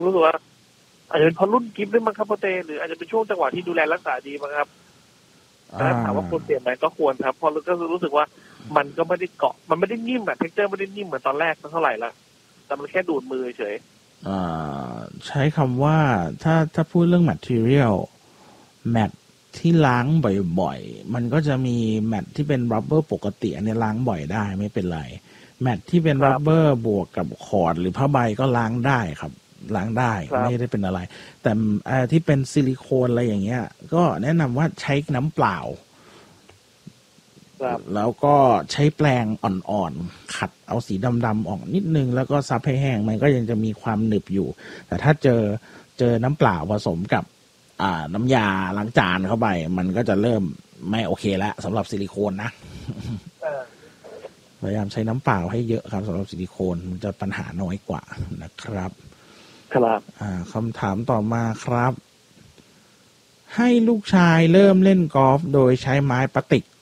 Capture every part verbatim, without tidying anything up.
รู้สึกว่าอาจจะเป็นเพราะรุ่นกิฟต์ด้วยมั้งครับโปเต้หรืออาจจะเป็นช่วงจังหวะที่ดูแลรักษาดีมั้งครับแต่ถามว่าควรเปลี่ยนไหมก็ควรครับเพราะก็รู้สึกว่ามันก็ไม่ได้เกาะมันไม่ได้นิ่มแบบเท็กเจอร์ไม่ได้นิ่มเหมือนตอนแรกเท่าไหร่ละแต่มันแค่ดูดมือเฉยอ่าใช้คำว่าถ้าถ้าพูดเรื่อง material แมทที่ล้างบ่อยๆมันก็จะมีแมทที่เป็นรับเบอร์ปกติอันนี้ล้างบ่อยได้ไม่เป็นไรแมทที่เป็นรับเบอร์บวกกับคอร์ดหรือผ้าใบก็ล้างได้ครับล้างได้ไม่ได้เป็นอะไรแต่ที่เป็นซิลิโคนอะไรอย่างเงี้ยก็แนะนำว่าใช้น้ำเปล่าแล้วก็ใช้แปรงอ่อนๆขัดเอาสีดำๆออกนิดนึงแล้วก็ซับให้แห้งมันก็ยังจะมีความหนึบอยู่แต่ถ้าเจอเจอน้ำเปล่าผสมกับอ่าน้ำยาล้างจานเข้าไปมันก็จะเริ่มไม่โอเคแล้วสำหรับซิลิโคนนะพยายามใช้น้ำเปล่าให้เยอะครับสำหรับซิลิโคนมันจะปัญหาน้อยกว่านะครับครับอ่าคำถามต่อมาครับให้ลูกชายเริ่มเล่นกอล์ฟโดยใช้ไม้พลาสติก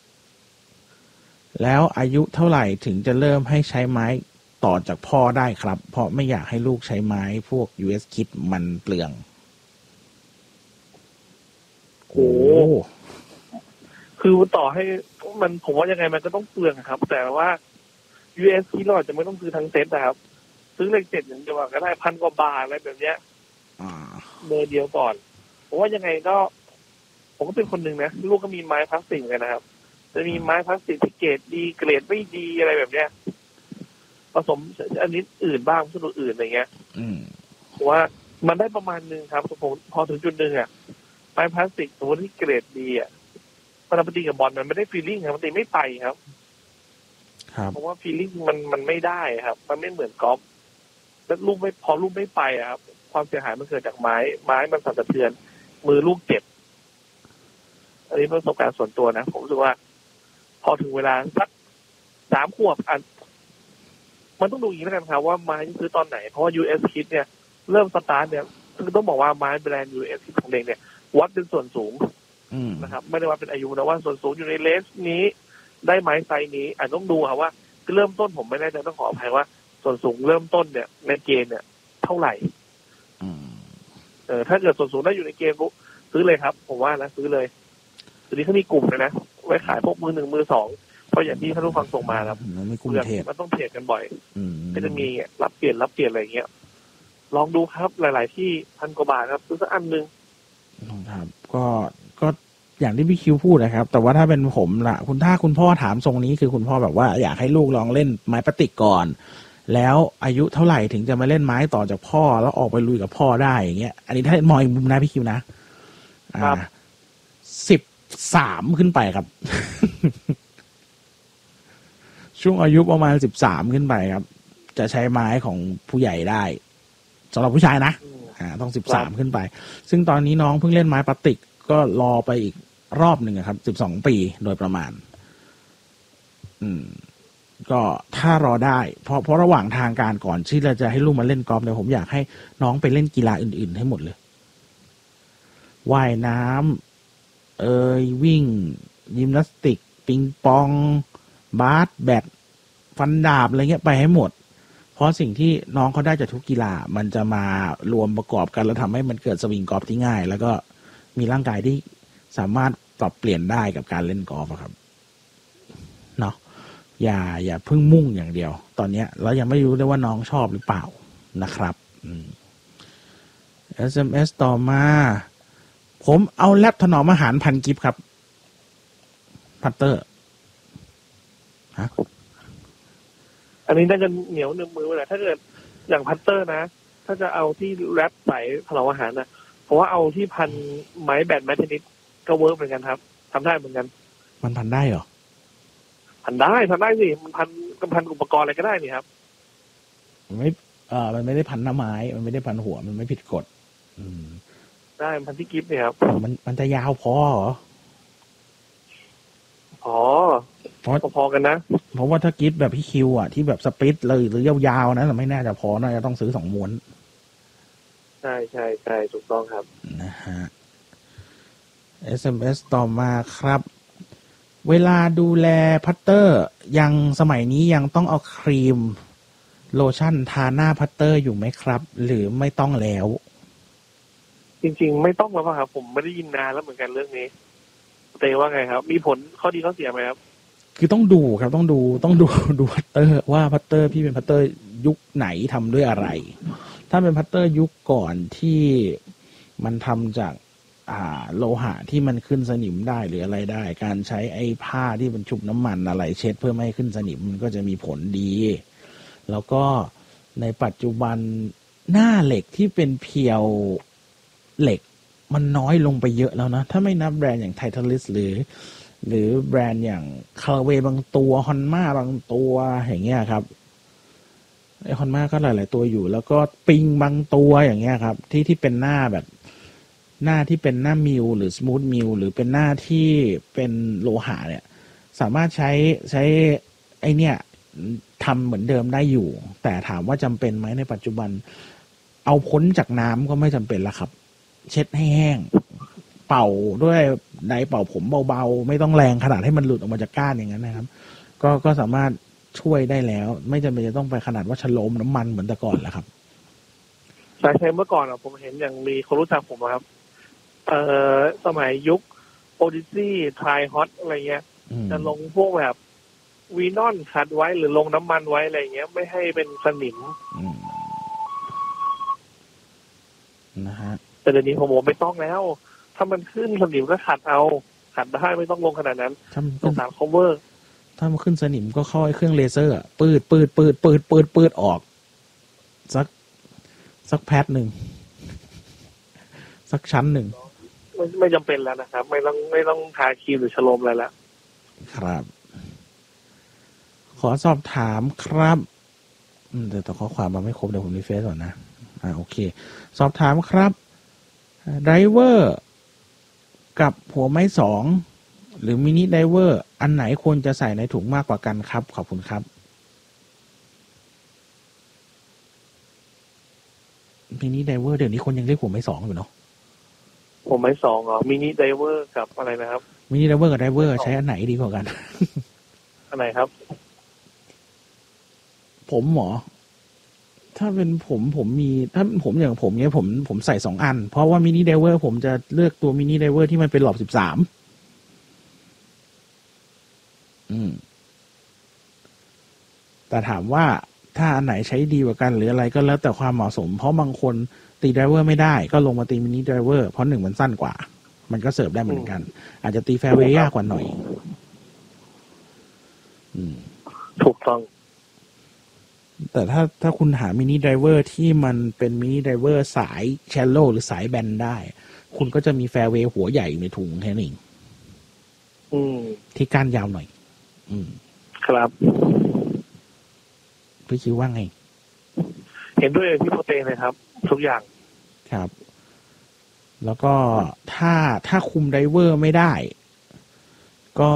แล้วอายุเท่าไหร่ถึงจะเริ่มให้ใช้ไม้ต่อจากพ่อได้ครับเพราะไม่อยากให้ลูกใช้ไม้พวก ยู เอส Kit มันเปลืองโอ้คือต่อให้มันผมว่ายังไงมันก็ต้องเปลืองครับแต่ว่า ยู เอส Kit เราอาจจะไม่ต้องซื้อทั้งเซ็ตนะครับซื้อเลขเจ็ดอย่างเดียวก็ได้พันกว่าบาทอะไรแบบเนี้ยเบอร์เดียวก่อนผมว่ายังไงก็ผมก็เป็นคนหนึ่งนะลูกก็มีไม้พลาสติกกันนะครับจะมีไม้พลาสติกที่เกรดดีเกรดไม่ดีอะไรแบบเนี้ยผสมอันนี้อื่นบ้างวัสดุอื่นอะไรเงี้ยผมว่ามันได้ประมาณนึงครับผมพอถึงจุดนึงอ่ะไม้พลาสติกตัวที่เกรดดีอ่ะพอเราไปตีกับบอลมันไม่ได้ฟีลลิ่งครับมันตีไม่ไปครับเพราะว่าฟีลลิ่งมันมันไม่ได้ครับมันไม่เหมือนกอล์ฟแล้วลูกไม่พอลูกไม่ไปอ่ะครับความเสียหายมันเกิดจากไม้ไม้มันสั่นสะเทือนมือลูกเจ็บอันนี้ประสบการณ์ส่วนตัวนะผมรู้สึกว่าพอถึงเวลาสักสามขวบอันมันต้องดูอย่างนี้แล้วกันครับว่าไม้ซื้อตอนไหนเพราะว่า ยู เอส Kit เนี่ยเริ่มสตาร์ทเนี่ยคือต้องบอกว่าไม้แบรนด์ ยู เอส Kit ของเด็กเนี่ยวัดเป็นส่วนสูงนะครับไม่ได้วัดเป็นอายุนะว่าส่วนสูงอยู่ในเลสนี้ได้ไม้ไซส์นี้อาจต้องดูครับว่าเริ่มต้นผมไม่แน่ใจต้องขออภัยว่าส่วนสูงเริ่มต้นเนี่ยในเกณฑ์เนี่ยเท่าไหร่เออถ้าเกิดส่วนสูงได้อยู่ในเกณฑ์ปุ๊บซื้อเลยครับผมว่านะซื้อเลยทีนี้เขามีกลุ่มเลยนะไว้ขายพวกมือหนึ่งมือสองเพราะอย่างที่ท่านผู้ฟังส่งมาครับมันมีกลุ่มเทรดมันต้องเทรดกันบ่อยก็จะมีรับเปลี่ยนรับเปลี่ยนอะไรเงี้ยลองดูครับหลายๆที่พันกว่าบาทครับซื้อสักอันนึงครับก็ก็อย่างที่พี่คิวพูดนะครับแต่ว่าถ้าเป็นผมล่ะคุณถ้าคุณพ่อถามทรงนี้คือคุณพ่อแบบว่าอยากให้ลูกลองเล่นไม้พลาสติกก่อนแล้วอายุเท่าไหร่ถึงจะมาเล่นไม้ต่อจากพ่อแล้วออกไปลุยกับพ่อได้อย่างเงี้ยอันนี้ถ้ามองอีกมุมนะพี่คิวนะอ่าสิบสามขึ้นไปครับ ช่วงอายุประมาณสิบสามขึ้นไปครับจะใช้ไม้ของผู้ใหญ่ได้สำหรับผู้ชายนะอ่าต้องสิบสามขึ้นไปซึ่งตอนนี้น้องเพิ่งเล่นไม้พลาสติกก็รอไปอีกรอบหนึ่งครับสิบสองปีโดยประมาณอืมก็ถ้ารอได้เพราะเพราะระหว่างทางการก่อนที่เราจะให้ลูกมาเล่นกอล์ฟเนี่ยผมอยากให้น้องไปเล่นกีฬาอื่นๆให้หมดเลยว่ายน้ำเอ่ยวิ่งยิมนาสติกปิงปองบาสแบดฟันดาบอะไรเงี้ยไปให้หมดเพราะสิ่งที่น้องเขาได้จากทุกกีฬามันจะมารวมประกอบกันแล้วทำให้มันเกิดสวิงกอล์ฟที่ง่ายแล้วก็มีร่างกายที่สามารถปรับเปลี่ยนได้กับการเล่นกอล์ฟครับเนาะอย่าอย่าเพิ่งมุ่งอย่างเดียวตอนนี้เรายังไม่รู้ได้ว่าน้องชอบหรือเปล่านะครับ เอส เอ็ม เอส ต่อมาผมเอาแลบถนอมอาหารพันกิฟครับพัตเตอร์ฮะอันนี้น่าจะเหนียวหนึ่งมือเลยถ้าเกิดอย่างพัตเตอร์นะถ้าจะเอาที่แรปใส่ถนอมอาหารนะเพราะว่าเอาที่พันไม้แบดไม้เทนนิสก็เวิร์กเหมือนกันครับทำได้เหมือนกันมันพันได้เหรอพันได้พันได้สิมันพันกับพันอุปกรณ์อะไรก็ได้นี่ครับมันไม่เออมันไม่ได้พันหน้าไม้มันไม่ได้พันหัวมันไม่ผิดกฎอืมได้พันที่กิฟต์เนี่ยครับมันมันจะยาวพอเหรออ๋อพอๆกันนะเพราะว่าถ้ากิฟต์แบบพี่คิวอ่ะที่แบบสปริตเลยหรือยาวๆนะแต่ไม่น่าจะพอน่าจะต้องซื้อสองม้วนใช่ใช่ใช่ถูกต้องครับนะฮะ เอส เอ็ม เอส ต่อมาครับเวลาดูแลพัตเตอร์ยังสมัยนี้ยังต้องเอาครีมโลชั่นทาหน้าพัตเตอร์อยู่ไหมครับ หรือไม่ต้องแล้วจริงๆไม่ต้องแล้วป่ะครับผมไม่ได้ยินนานแล้วเหมือนกันเรื่องนี้เตว่าไงครับมีผลข้อดีข้อเสียไหมครับคือต้องดูครับต้องดูต้องดูดูพัตเตอร์ว่าพัตเตอร์พี่เป็นพัตเตอร์ยุคไหนทำด้วยอะไร ถ้าเป็นพัตเตอร์ยุคก่อนที่มันทำจากอ่าโลหะที่มันขึ้นสนิมได้หรืออะไรได้ การใช้ไอ้ผ้าที่มันชุบน้ำมันอะไรเช็ดเพื่อไม่ให้ขึ้นสนิมมันก็จะมีผลดี แล้วก็ในปัจจุบันหน้าเหล็กที่เป็นเพียวเหล็กมันน้อยลงไปเยอะแล้วนะถ้าไม่นับแบรนด์อย่างไททาลิสหรือหรือแบรนด์อย่างคาร์เวย์บางตัวฮอนม่าบางตัวอย่างเงี้ยครับไอฮอนม่าก็หลายๆตัวอยู่แล้วก็ปิงบางตัวอย่างเงี้ยครับที่ที่เป็นหน้าแบบหน้าที่เป็นหน้ามิลหรือสมูทมิลหรือเป็นหน้าที่เป็นโลหะเนี่ยสามารถใช้ใช้ไอเนี่ยทำเหมือนเดิมได้อยู่แต่ถามว่าจำเป็นไหมในปัจจุบันเอาพ้นจากน้ำก็ไม่จำเป็นละครับเช็ดให้แห้งเป่าด้วยไดร์เป่าผมเบาๆไม่ต้องแรงขนาดให้มันหลุดออกมาจากก้านอย่างนั้นนะครับก็ก็สามารถช่วยได้แล้วไม่จำเป็นจะต้องไปขนาดว่าฉลมน้ำมันเหมือนแต่ก่อนแล้วครับใช่ใช่เมื่อก่อนอ่ะผมเห็นอย่างมีคนรู้จักผมครับเอ่อสมัยยุคโอดิซี่ไทยฮอตอะไรเงี้ยจะลงพวกแบบวีนอนขัดไว้หรือลงน้ำมันไว้อะไรเงี้ยไม่ให้เป็นสนิมนะฮะแต่เดี๋ยวนี้ผมบอกไม่ต้องแล้วถ้ามันขึ้นสนิมก็ขัดเอาขัดได้ไม่ต้องลงขนาดนั้นต้องสาร cover ถ้ามันขึ้นสนิมก็เข้าไอ้เครื่องเลเซอร์ปืดปืดปืดปืดปืดปืดออกสักสักแพทหนึ่งสักชั้นหนึ่งไม่ไม่จำเป็นแล้วนะครับไม่ต้องไม่ต้องทาครีมหรือฉลมอะไรแล้วครับขอสอบถามครับแต่ต่อข้อความมาไม่ครบเดี๋ยวผมรีเฟรชก่อนนะอ่าโอเคสอบถามครับไดเวอร์กับหัวไม้สองหรือมินิไดเวอร์อันไหนควรจะใส่ในถุงมากกว่ากันครับขอบคุณครับมินิไดเวอร์เดี๋ยวนี้คนยังเรียกหัวไม้สองอยู่เนาะหัวไม้สองเหรอมินิไดเวอร์กับอะไรนะครับมินิไดเวอร์กับไดเวอร์ใช้อันไหนดีกว่ากันอันไหนครับผมหมอถ้าเป็นผมผมมีถ้าผมอย่างผมเนี้ยผมผมใส่สองอันเพราะว่ามินิไดเวอร์ผมจะเลือกตัวมินิไดเวอร์ที่มันเป็นหลอดสิบสามอืมแต่ถามว่าถ้าอันไหนใช้ดีกว่ากันหรืออะไรก็แล้วแต่ความเหมาะสมเพราะบางคนตีไดเวอร์ไม่ได้ก็ลงมาตีมินิไดเวอร์เพราะหนึ่งมันสั้นกว่ามันก็เสิร์ฟได้เหมือนกันอาจจะตีแฟร์เวย์ยากกว่าหน่อยอืมถูกต้องแต่ถ้าถ้าคุณหามินิไดเวอร์ที่มันเป็นมินิไดเวอร์สายแชลโลหรือสายแบนได้คุณก็จะมีแฟร์เวย์หัวใหญ่ในถุงแค่นั้นเองที่ก้านยาวหน่อยอืมครับพี่คิดว่าไงเห็นด้วยพี่โปรเตนเลยครับทุกอย่างครับแล้วก็ถ้าถ้าคุมไดเวอร์ไม่ได้ก็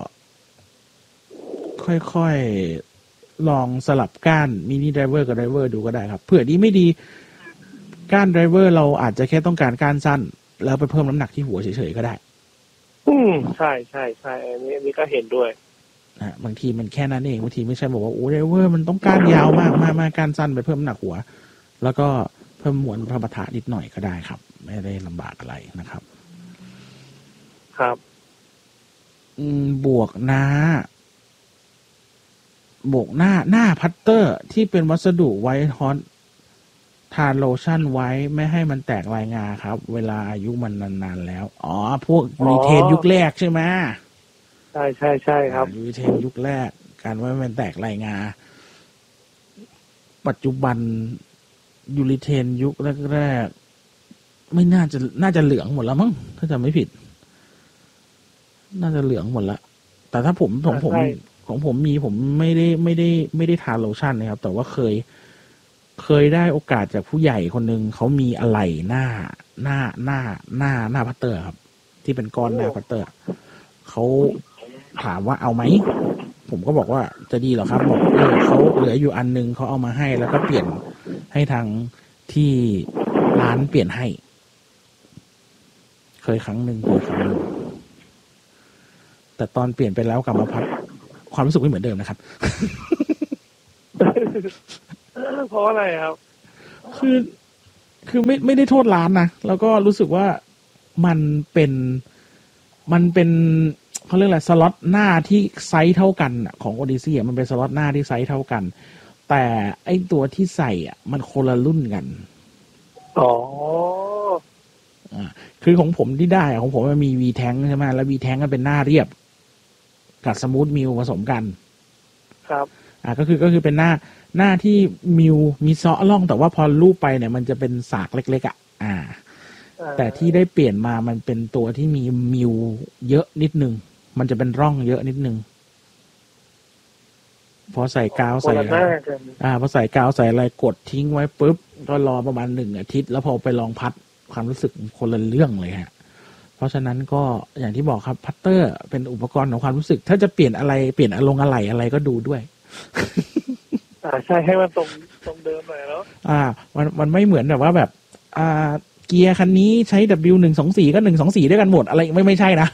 ค่อยๆลองสลับก้านมินิไดเวอร์กับไดเวอร์ดูก็ได้ครับเผื่อดีไม่ดีก้านไดเวอร์เราอาจจะแค่ต้องการก้านสั้นแล้วไปเพิ่มน้ำหนักที่หัวเฉยๆก็ได้อืมใช่ใช่ใช่อันนี้อันนี้ก็เห็นด้วยนะบางทีมันแค่นั้นเองบางทีไม่ใช่บอกว่าโอ้ไดเวอร์มันต้องก้านยาวมากมากมากก้านสั้นไปเพิ่มน้ำหนักหัวแล้วก็เพิ่มมวลพระปะทะนิดหน่อยก็ได้ครับไม่ได้ลำบากอะไรนะครับครับอืมบวกน้าบวกหน้าหน้าพัตเตอร์ที่เป็นวัสดุไวท์ฮอตทาโลชั่นไว้ไม่ให้มันแตกลายงาครับเวลาอายุมันนานๆแล้วอ๋อพวกรีเทนยุคแรกใช่ไหมใช่ใช่ใช่ครับรีเทนยุคแรกการไว้มันแตกลายงาปัจจุบันยูริเทนยุคแรกๆไม่น่าจะน่าจะเหลืองหมดแล้วมั้งถ้าจำไม่ผิดน่าจะเหลืองหมดละแต่ถ้าผมของผมของผมมีผมไม่ได้ไม่ได้ไม่ได้ทาโลชั่นนะครับแต่ว่าเคยเคยได้โอกาสจากผู้ใหญ่คนหนึ่งเขามีอะไหล่หน้าหน้าหน้าหน้าหน้าพัตเตอร์ครับที่เป็นก้อนหน้าพัตเตอร์เขาถามว่าเอาไหมผมก็บอกว่าจะดีเหรอครับบอกเออเขาเหลืออยู่อันนึงเขาเอามาให้แล้วก็เปลี่ยนให้ทางที่ร้านเปลี่ยนให้เคยครั้งหนึ่งเคยครั้งหนึ่งแต่ตอนเปลี่ยนไปแล้วกลับมาพักความรู้สึกไม่เหมือนเดิมนะครับเพราะอะไรครับคือคือไม่ไม่ได้โทษร้านนะแล้วก็รู้สึกว่ามันเป็นมันเป็นเขาเรียกอะไรสล็อตหน้าที่ไซส์เท่ากันของ Odyssey อ่ะมันเป็นสล็อตหน้าที่ไซส์เท่ากันแต่ไอตัวที่ใส่อ่ะมันคนละรุ่นกันอ๋ออ่าคือของผมที่ได้ของผมมันมี V Tank ใช่ไหมแล้ว V Tank ก็เป็นหน้าเรียบกับสมูทมิลผสมกันครับอ่าก็คือก็คือเป็นหน้าหน้าที่มิลมีเซาะล่องแต่ว่าพอลูบไปเนี่ยมันจะเป็นสากเล็กๆอ่ะอ่าแต่ที่ได้เปลี่ยนมามันเป็นตัวที่มีมิลเยอะนิดนึงมันจะเป็นร่องเยอะนิดนึงพอใส่กาวใส่อะไรอ่าพอใส่กาวใส่อะไรกดทิ้งไว้ปุ๊บก็รอประมาณหนึ่งอาทิตย์แล้วพอไปลองพัดความรู้สึกคนละเรื่องเลยฮะเพราะฉะนั้นก็อย่างที่บอกครับพัตเตอร์เป็นอุปกรณ์ของความรู้สึกถ้าจะเปลี่ยนอะไรเปลี่ยนอารมณ์อะไรอะไรก็ดูด้วยอ่าใช่ให้มันตรงตรงเดิมหน่อยแล้วอ่ามันมันไม่เหมือนแบบว่าแบบอ่าเกียร์คันนี้ใช้ ดับเบิลยู หนึ่ง สอง สี่ ก็หนึ่ง สอง สี่ด้วยกันหมดอะไรไม่ไม่ใช่นะ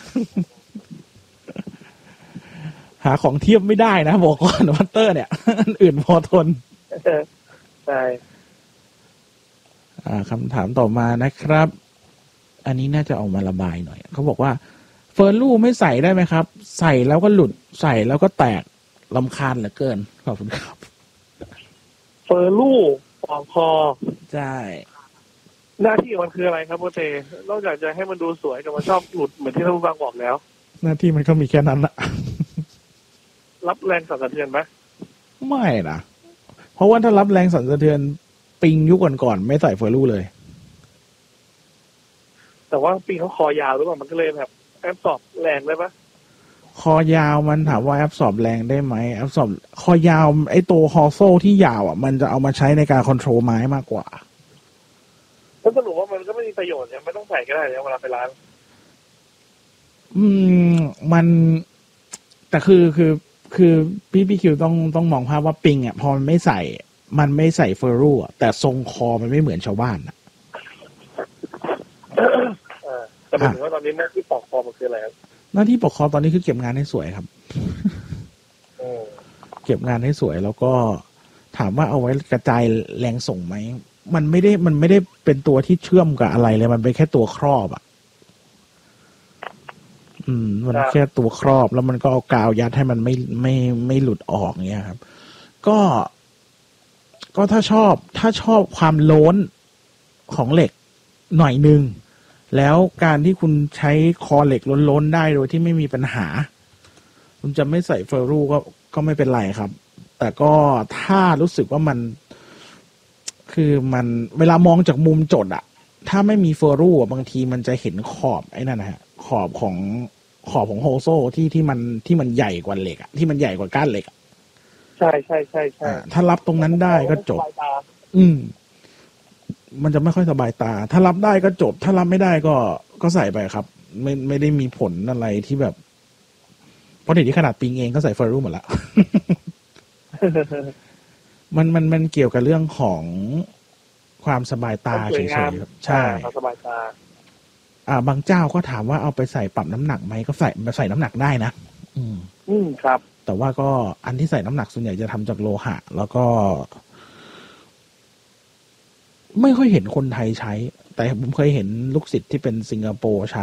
หาของเทียบไม่ได้นะบอกก่อนพัตเตอร์เนี่ยอันอื่นพอทนใช่อ่าคำถามต่อมานะครับอันนี้น่าจะออกมาระบายหน่อยเขาบอกว่าเฟอร์ลูไม่ใส่ได้ไหมครับใส่แล้วก็หลุดใส่แล้วก็แตกรำคาญเหลือเกินขอบคุณครับเฟอร์ลูปอกคอใช่หน้าที่มันคืออะไรครับโปเตนอกจากจะให้มันดูสวยกับมันชอบหลุดเหมือนที่ท่านผู้ฟังบอกแล้วหน้าที่มันก็มีแค่นั้นละรับแรงสั่นสะเทือนไหมไม่นะเพราะว่าถ้ารับแรงสั่นสะเทือนปิงยุคก่อนๆไม่ใส่เฟอร์ลูเลยแต่ว่าปิงเขาคอยาวหรือเปล่ามันก็เลยแบบแอบสอบแรงได้ปะคอยาวมันถามว่าแอบสอบแรงได้ไหมแอบสอบคอยาวไอ้ตัวฮอโซ่ที่ยาวอ่ะมันจะเอามาใช้ในการคอนโทรลไม้มากกว่าก็สรุปว่ามันก็ไม่มีประโยชน์เนี่ยไม่ต้องใส่ก็ได้เนี่ยเวลาไปร้านอืมมันแต่คือคือคือพี่พี่คิวต้องต้องมองภาพว่าปิงอ่ะพอมันไม่ใส่มันไม่ใส่เฟอร์รูอ่ะแต่ทรงคอมันไม่เหมือนชาวบ้านอ่ะแต่หมายถึงว่าตอนนี้หน้าที่ปอกคอมันคืออะไรครับหน้าที่ปอกคอตอนนี้คือเก็บงานให้สวยครับเก็บงานให้สวยแล้วก็ถามว่าเอาไว้กระจายแรงส่งไหมมันไม่ได้มันไม่ได้เป็นตัวที่เชื่อมกับอะไรเลยมันเป็นแค่ตัวครอบอ่ะอืมมันแค่ตัวครอบแล้วมันก็เอากาวยัดให้มันไม่ไม่ไม่หลุดออกเงี้ยครับก็ก็ถ้าชอบถ้าชอบความโล้นของเหล็กหน่อยนึงแล้วการที่คุณใช้คอเหล็กล้นๆได้โดยที่ไม่มีปัญหาคุณจะไม่ใส่เฟอร์รูก็ก็ไม่เป็นไรครับแต่ก็ถ้ารู้สึกว่ามันคือมันเวลามองจากมุมจดอะถ้าไม่มีเฟอร์รูบางทีมันจะเห็นขอบไอ้นั่นนะฮะขอบของขอบของโฮโซ่ที่ที่มันที่มันใหญ่กว่าเหล็กอะที่มันใหญ่กว่าก้านเหล็กอะใช่ใช่ใช่ใช่ถ้ารับตรงนั้นได้ก็จบอืมมันจะไม่ค่อยสบายตาถ้ารับได้ก็จบถ้ารับไม่ได้ก็ก็ใส่ไปครับไม่ไม่ได้มีผลอะไรที่แบบเพราะเดี๋ยวนี้ขนาดปิงเองก็ใส่เฟอร์รูหมดละ มันมันมันเกี่ยวกับเรื่องของความสบายตาเฉยๆครับใช่สบายตาอ่าบางเจ้าก็ถามว่าเอาไปใส่ปรับน้ำหนักไหมก็ใส่ใส่น้ำหนักได้นะอืมอืมครับแต่ว่าก็อันที่ใส่น้ำหนักส่วนใหญ่จะทำจากโลหะแล้วก็ไม่ค่อยเห็นคนไทยใช้แต่ผมเคยเห็นลูกศิษย์ที่เป็นสิงคโปร์ใช้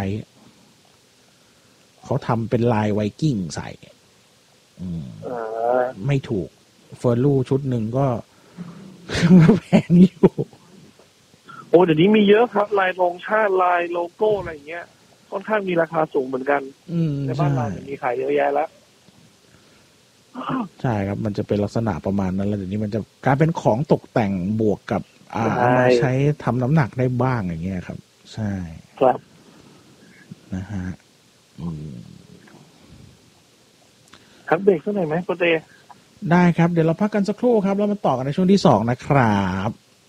เขาทำเป็นลายไวกิ้งใส่อืมไม่ถูกเฟอร์ลูชุดหนึ่งก็แพงอยู่โอ้เดี๋ยวนี้มีเยอะครับลายธงชาติลายโลโก้อะไรอย่างเงี้ยค่อนข้างมีราคาสูงเหมือนกันในบ้านเรามีขายเยอะแยะแล้วใช่ครับมันจะเป็นลักษณะประมาณนั้นแล้วเดี๋ยวนี้มันจะกลายเป็นของตกแต่งบวกกับอ่าเอามาใช้ทำน้ำหนักได้บ้างอย่างเงี้ยครับใช่ครับนะฮะครับเบรกสักหน่อยไหมโปรเตได้ครับเดี๋ยวเราพักกันสักครู่ครับแล้วมาต่อกันในช่วงที่สองนะครับ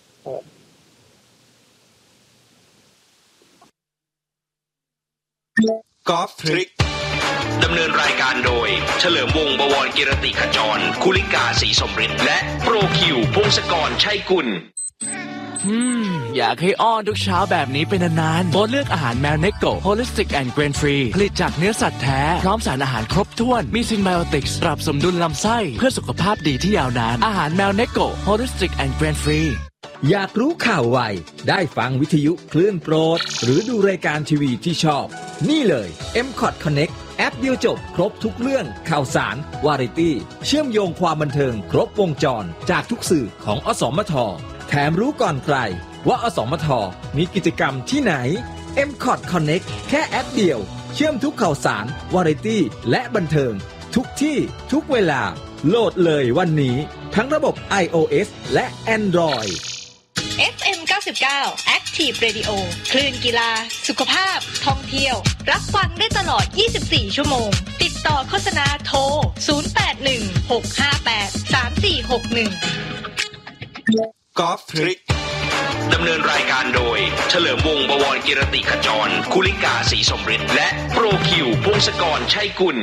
กอล์ฟทริกดำเนินรายการโดยเฉลิมวงศ์บวรกิรติขจรคุลิกาศรีสมฤทธิ์และโปรคิวพงศกรชัยกุลอยากให้อ้อนทุกเช้าแบบนี้เป็นนานๆโบเลือกอาหารแมวเนโก Holistic and Grain Free ผลิตจากเนื้อสัตว์แท้พร้อมสารอาหารครบถ้วนมีซิงไบโอติกส์ปรับสมดุลลำไส้เพื่อสุขภาพดีที่ยาวนานอาหารแมวเนโก Holistic and Grain Free อยากรู้ข่าวไวได้ฟังวิทยุคลื่นโปรดหรือดูรายการทีวีที่ชอบนี่เลย เอ็ม คอท Connect แอปเดียวจบครบทุกเรื่องข่าวสารวาไรตี้เชื่อมโยงความบันเทิงครบวงจรจากทุกสื่อของอสมทแถมรู้ก่อนใครว่าอสมทมีกิจกรรมที่ไหน เอ็ม คอท Connect แค่แอปเดียวเชื่อมทุกข่าวสารวาไรตี้และบันเทิงทุกที่ทุกเวลาโหลดเลยวันนี้ทั้งระบบ iOS และ Android เอฟ เอ็ม เก้าสิบเก้า Active Radio คลื่นกีฬาสุขภาพท่องเที่ยวรับฟังได้ตลอดยี่สิบสี่ชั่วโมงติดต่อโฆษณาโทรศูนย์ แปด หนึ่ง หก ห้า แปด สาม สี่ หก หนึ่งกอล์ฟทริคดำเนินรายการโดยเฉลิมวงศ์บวรกิรติขจรคุลิกาศรีสมฤทธิ์และโปรคิวพงศกรชัยกุล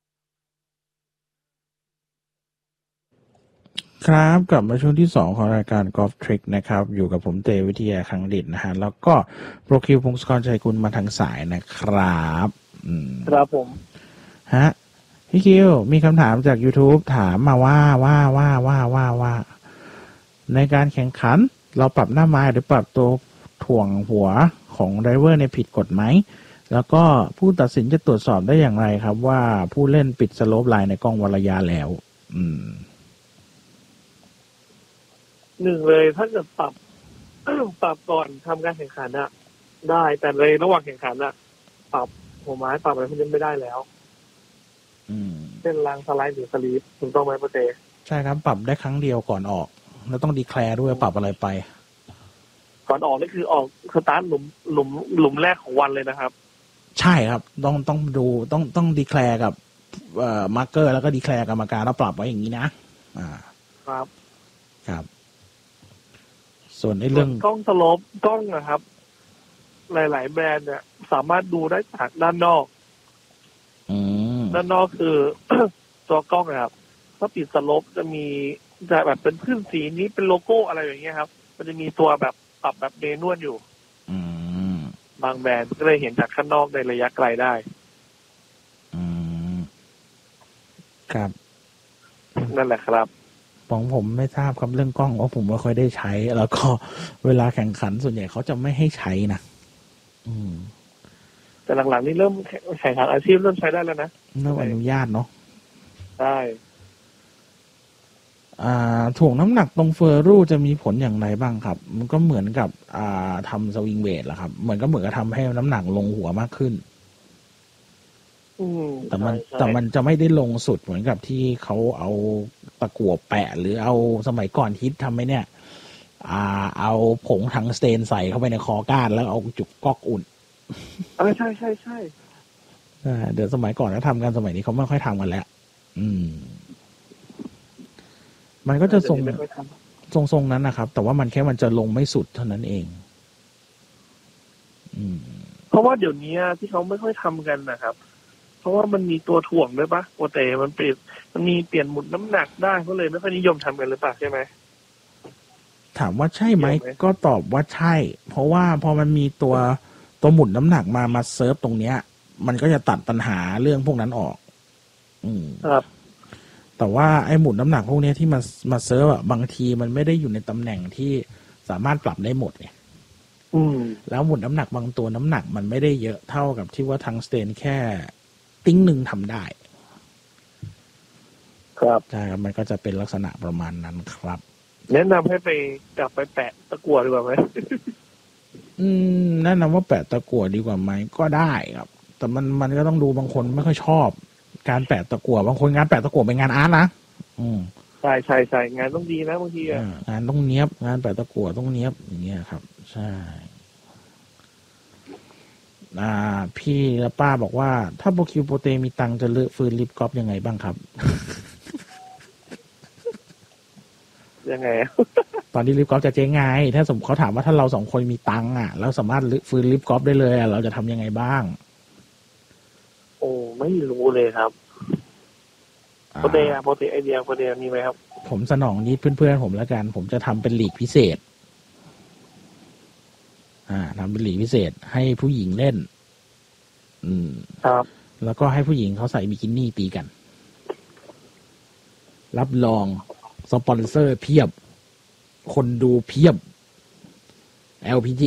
ครับกลับมาช่วงที่สองของรายการกอล์ฟทริคนะครับอยู่กับผมเตวิทยาคังดิษฐ์นะฮะแล้วก็โปรคิวพงศกรชัยกุลมาทางสายนะครับครับผมฮะพี่คิวมีคำถามจาก YouTube ถามมาว่าว่าว่าว่าว่าว่าในการแข่งขันเราปรับหน้าไม้หรือปรับตัวถ่วงหัวของไดรเวอร์ในผิดกฎไหมแล้วก็ผู้ตัดสินจะตรวจสอบได้อย่างไรครับว่าผู้เล่นปิดสโลปไลน์ในกล้องวัดระยะแล้วอืมหนึ่งเลยถ้าเกิดปรับ ปรับก่อนทำการแข่งขันอะได้แต่ในระหว่างแข่งขันอะปรับหัวไม้ปรับอะไรพวกนี้ไม่ได้แล้วเป็นรางสไลด์หรือสลีปถูกต้องไหมโปรเจใช่ครับปรับได้ครั้งเดียวก่อนออกแล้วต้องดีแคลร์ด้วยปรับอะไรไปก่อนออกนี่คือออกสตาร์ทหลุมหลุมหลุมแรกของวันเลยนะครับใช่ครับต้องต้องดูต้องต้องดีแคลร์กับเอ่อมาร์เกอร์แล้วก็ดีแคลร์กรรมการแล้วปรับไว้อย่างนี้นะอ่าครับครับส่วนในเรื่องกล้องสโลปกล้องนะครับ หลายๆแบรนด์เนี่ยสามารถดูได้จากด้านนอกด้านนอกคือ ตัวกล้องนะครับถ้าปิดสโลปจะมีจะแบบเป็นขึ้นสีนี้เป็นโลโก้อะไรอย่างเงี้ยครับมันจะมีตัวแบบปรับแบบเมนวลอยู่บางแบรนด์ก็เลยเห็นจากข้างนอกในระยะไกลได้ครับนั่นแหละครับของผมไม่ทราบครับเรื่องกล้องเพราะผมไม่ค่อยได้ใช้แล้วก็เวลาแข่งขันส่วนใหญ่เขาจะไม่ให้ใช้นะอืมแต่หลังๆนี่เริ่มแข่งขันอาชีพเริ่มใช้ได้แล้วนะเริ่มอนุญาตเนาะใช่อ่าถ่วงน้ำหนักตรงเฟอร์รูจะมีผลอย่างไรบ้างครับมันก็เหมือนกับอ่าทำสวิงเวทแหละครับเหมือนก็เหมือนกับทำให้น้ำหนักลงหัวมากขึ้นแต่มันแต่มันจะไม่ได้ลงสุดเหมือนกับที่เขาเอาตะกั่วแปะหรือเอาสมัยก่อนฮิตทำไหมเนี่ยอ่าเอาผงถังสเตนใส่เข้าไปในคอก้านแล้วเอาจุกก๊อกอุ่นเออใช่ใช่ใช่เดี๋ยวสมัยก่อนเขาทำกันสมัยนี้เขาไม่ค่อยทำกันแล้วอืมมันก็จะทรงทรงทรงนั้นนะครับแต่ว่ามันแค่มันจะลงไม่สุดเท่านั้นเองอืมเพราะว่าเดี๋ยวนี้ที่เขาไม่ค่อยทำกันนะครับเพราะว่ามันมีตัวถ่วงด้วยปะโอเตมันเปลี่ยนมันมีเปลี่ยนหมุนน้ำหนักได้ก็เลยไม่ค่อยนิยมทำกันหรือเปล่าใช่ไหมถามว่าใช่ไหมก็ตอบว่าใช่เพราะว่าพอมันมีตัวตัวหมุนน้ำหนักมามาเซิร์ฟตรงเนี้ยมันก็จะตัดปัญหาเรื่องพวกนั้นออกอืมครับแต่ว่าไอ้หมุนน้ำหนักพวกนี้ที่มามาเซิร์ฟอ่ะบางทีมันไม่ได้อยู่ในตำแหน่งที่สามารถปรับได้หมดไงแล้วหมุนน้ำหนักบางตัวน้ำหนักมันไม่ได้เยอะเท่ากับที่ว่าทางสเตนแค่ติ้งหนึ่งทำได้ครับใช่ครับมันก็จะเป็นลักษณะประมาณนั้นครับแนะนำให้ไปกลับไปแปะตะกั่วดีกว่าไหมอืมแนะนำว่าแปะตะกั่วดีกว่าไหมก็ได้ครับแต่มันมันก็ต้องดูบางคนไม่ค่อยชอบการแปะตะกั่วบางคนงานแปะตะกั่วเป็นงานอาร์ตนะอืมใช่ใช่ใช่งานต้องดีนะบางทีอ่ะงานต้องเนี้ยบงานแปะตะกั่วต้องเนี้ยบอย่างเงี้ยครับใช่อ่าพี่และป้าบอกว่าถ้าโปรคิวโปรเตมีตังจะเลือกฟื้นลิฟกอล์ฟยังไงบ้างครับยังไงตอนที่ลิฟกอล์ฟจะเจ๊งไงถ้าสมมติเขาถามว่าถ้าเราสองคนมีตังอ่ะแล้วสามารถฟื้นลิฟกอล์ฟได้เลยเราจะทำยังไงบ้างโอ้ไม่รู้เลยครับโปรเตโปรเตไอเดียโปรเตมีไหมครับผมสนองนิดเพื่อนๆผมแล้วกันผมจะทำเป็นลีกพิเศษอ่าทำเป็นหลีกพิเศษให้ผู้หญิงเล่น อืมครับแล้วก็ให้ผู้หญิงเขาใส่บิกินี่ตีกัน รับรองสปอนเซอร์เพียบ คนดูเพียบ แอล พี จี